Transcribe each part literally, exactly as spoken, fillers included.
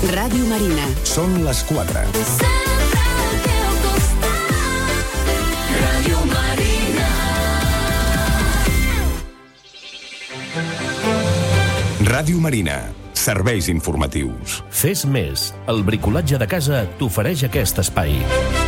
Ràdio Marina. Són les quatre. Ràdio Marina. Ràdio Marina. Serveis informatius. Fes més. El bricolatge de casa t'ofereix aquest espai.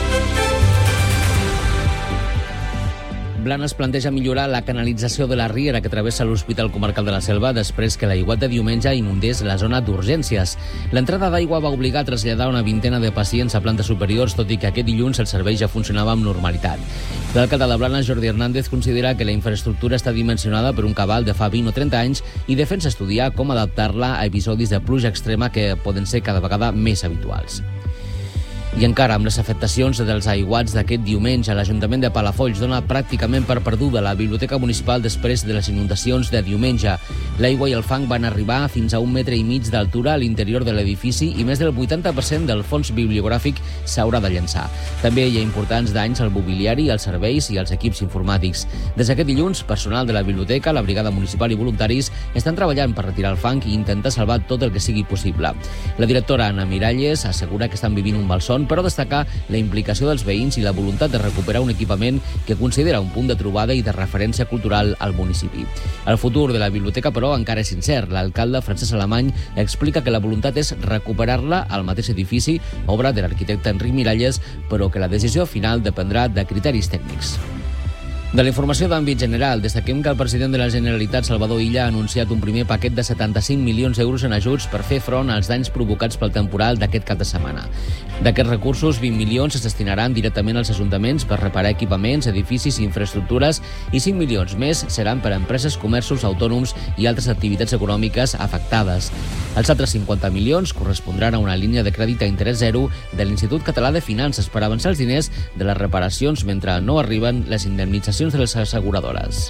Blanes planteja millorar la canalització de la riera que travessa l'Hospital Comarcal de la Selva després que l'aiguat de diumenge inundés la zona d'urgències. L'entrada d'aigua va obligar a traslladar una vintena de pacients a plantes superiors, tot i que aquest dilluns el servei ja funcionava amb normalitat. L'alcalde de Blanes, Jordi Hernández, considera que la infraestructura està dimensionada per un cabal de fa vint o trenta anys i defensa estudiar com adaptar-la a episodis de pluja extrema que poden ser cada vegada més habituals. I encara amb les afectacions dels aiguats d'aquest diumenge, l'Ajuntament de Palafolls dona pràcticament per perduda la Biblioteca Municipal després de les inundacions de diumenge. L'aigua i el fang van arribar fins a un metre i mig d'altura a l'interior de l'edifici i més del vuitanta per cent del fons bibliogràfic s'haurà de llençar. També hi ha importants danys al mobiliari, als serveis i als equips informàtics. Des d'aquest dilluns, personal de la biblioteca, la brigada municipal i voluntaris estan treballant per retirar el fang i intentar salvar tot el que sigui possible. La directora Anna Miralles assegura que estan vivint un malson, però destacar la implicació dels veïns i la voluntat de recuperar un equipament que considera un punt de trobada i de referència cultural al municipi. El futur de la biblioteca, però, encara és incert. L'alcalde Francesc Alemany explica que la voluntat és recuperar-la al mateix edifici, obra de l'arquitecte Enric Miralles, però que la decisió final dependrà de criteris tècnics. De la informació d'àmbit general, destaquem que el president de la Generalitat, Salvador Illa, ha anunciat un primer paquet de setanta-cinc milions d'euros en ajuts per fer front als danys provocats pel temporal d'aquest cap de setmana. D'aquests recursos, vint milions es destinaran directament als ajuntaments per reparar equipaments, edificis i infraestructures i cinc milions més seran per a empreses, comerços, autònoms i altres activitats econòmiques afectades. Els altres cinquanta milions correspondran a una línia de crèdit a interès zero de l'Institut Català de Finances per avançar els diners de les reparacions mentre no arriben les indemnitzacions de les asseguradores.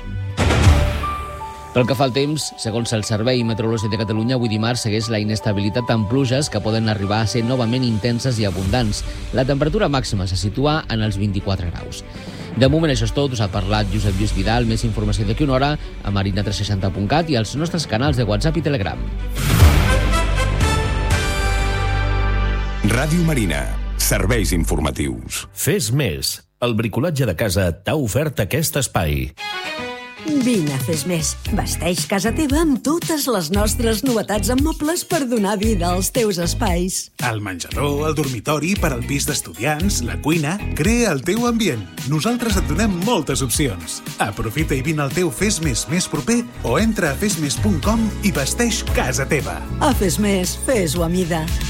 Pel que fa al temps, segons el Servei Meteorològic de Catalunya, avui dimarts segueix la inestabilitat amb pluges que poden arribar a ser novament intenses i abundants. La temperatura màxima se situa en els vint-i-quatre graus. De moment això és tot, us ha parlat Josep Lluís Vidal. Més informació d'aquí una hora a marina tres seixanta punt cat i als nostres canals de WhatsApp i Telegram. Ràdio Marina. Serveis informatius. Fes més. El bricolatge de casa t'ha ofert aquest espai. Vine a Fes Més. Vesteix casa teva amb totes les nostres novetats en mobles per donar vida als teus espais. El menjador, el dormitori, per al pis d'estudiants, la cuina... Crea el teu ambient. Nosaltres et donem moltes opcions. Aprofita i vine al teu Fes Més més proper o entra a fes més punt com i vesteix casa teva. A Fes Més, fes-ho a mida.